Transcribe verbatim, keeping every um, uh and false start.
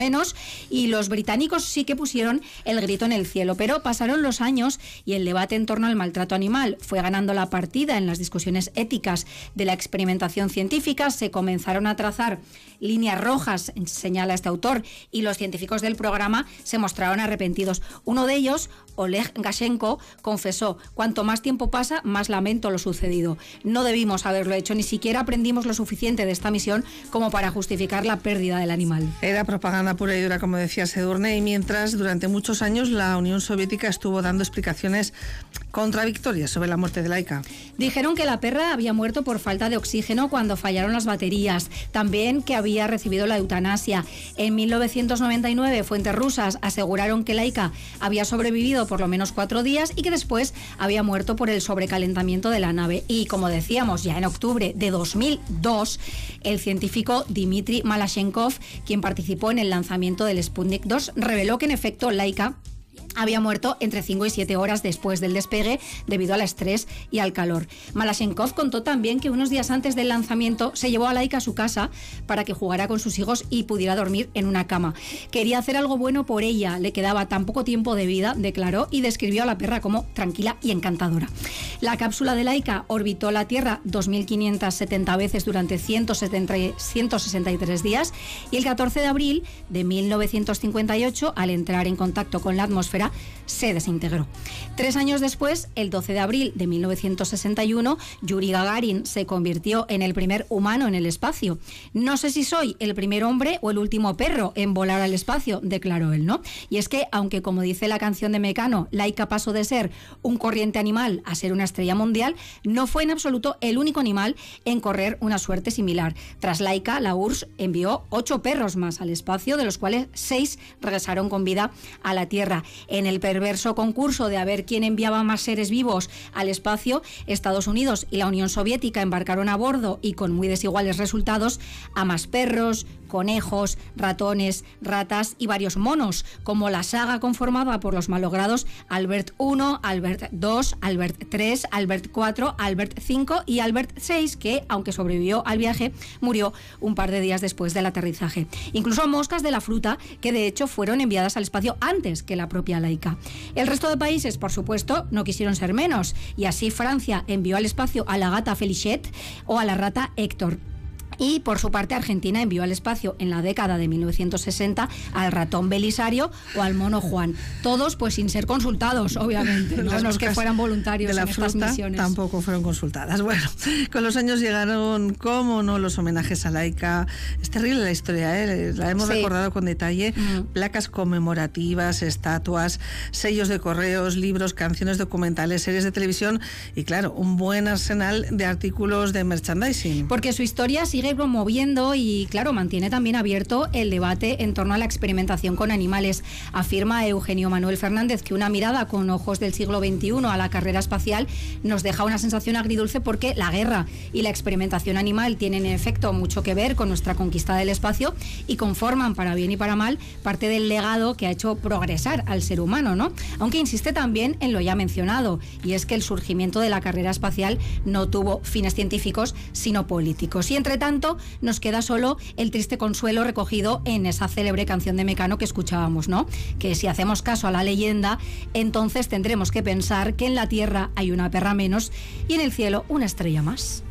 menos, y los británicos sí que pusieron el grito en el cielo, pero pasaron los años y el debate en torno al maltrato animal fue ganando la partida en las discusiones éticas de la experimentación científica. Se comenzaron a trazar líneas rojas, señala este autor, y los científicos del programa se mostraron arrepentidos. Uno de ellos, Oleg Gashenko, confesó: cuanto más tiempo pasa, más lamento lo sucedido. No debimos haberlo hecho, ni siquiera aprendimos lo suficiente de esta misión como para justificar la pérdida del animal. Era propaganda pura y dura, como decía Sedurne, y mientras durante muchos años la Unión Soviética estuvo dando explicaciones contradictorias sobre la muerte de Laika. Dijeron que la perra había muerto por falta de oxígeno cuando fallaron las baterías, también que había recibido la eutanasia. En mil novecientos noventa y nueve, fuentes rusas aseguraron que Laika había sobrevivido por lo menos cuatro días y que después había muerto por el sobrecalentamiento de la nave. Y como decíamos, ya en octubre de dos mil dos, el científico Dmitry Malashenkov, quien participó en el lanzamiento del Sputnik dos, reveló que en efecto Laika había muerto entre cinco y siete horas después del despegue debido al estrés y al calor. Malashenkov contó también que unos días antes del lanzamiento se llevó a Laika a su casa para que jugara con sus hijos y pudiera dormir en una cama. Quería hacer algo bueno por ella, le quedaba tan poco tiempo de vida, declaró, y describió a la perra como tranquila y encantadora. La cápsula de Laika orbitó la Tierra dos mil quinientas setenta veces durante ciento sesenta y tres días y el catorce de abril de mil novecientos cincuenta y ocho, al entrar en contacto con la atmósfera, se desintegró. Tres años después, el doce de abril de mil novecientos sesenta y uno, Yuri Gagarin se convirtió en el primer humano en el espacio. No sé si soy el primer hombre o el último perro en volar al espacio, declaró él, ¿no? Y es que, aunque como dice la canción de Mecano, Laika pasó de ser un corriente animal a ser una estrella mundial, no fue en absoluto el único animal en correr una suerte similar. Tras Laika, la U R S S envió ocho perros más al espacio, de los cuales seis regresaron con vida a la Tierra. En el perverso concurso de a ver quién enviaba más seres vivos al espacio, Estados Unidos y la Unión Soviética embarcaron a bordo, y con muy desiguales resultados, a más perros, conejos, ratones, ratas y varios monos, como la saga conformada por los malogrados Albert uno, Albert dos, Albert tres, Albert cuatro, Albert cinco y Albert seis, que, aunque sobrevivió al viaje, murió un par de días después del aterrizaje. Incluso moscas de la fruta, que de hecho fueron enviadas al espacio antes que la propia Laika. El resto de países, por supuesto, no quisieron ser menos, y así Francia envió al espacio a la gata Félichette o a la rata Héctor. Y por su parte, Argentina envió al espacio en la década de mil novecientos sesenta al ratón Belisario o al mono Juan. Todos pues sin ser consultados, obviamente. No, no es que fueran voluntarios de la en estas fruta misiones. Tampoco fueron consultadas. Bueno, con los años llegaron, cómo no, los homenajes a Laika. Es terrible la historia, ¿eh? La hemos sí. recordado con detalle. Mm. Placas conmemorativas, estatuas, sellos de correos, libros, canciones documentales, series de televisión y, claro, un buen arsenal de artículos de merchandising. Porque su historia sigue promoviendo y, claro, mantiene también abierto el debate en torno a la experimentación con animales. Afirma Eugenio Manuel Fernández que una mirada con ojos del siglo veintiuno a la carrera espacial nos deja una sensación agridulce, porque la guerra y la experimentación animal tienen en efecto mucho que ver con nuestra conquista del espacio y conforman, para bien y para mal, parte del legado que ha hecho progresar al ser humano, ¿no? Aunque insiste también en lo ya mencionado, y es que el surgimiento de la carrera espacial no tuvo fines científicos, sino políticos. Y entre tanto, nos queda solo el triste consuelo recogido en esa célebre canción de Mecano que escuchábamos, ¿no? Que si hacemos caso a la leyenda, entonces tendremos que pensar que en la Tierra hay una perra menos y en el cielo una estrella más.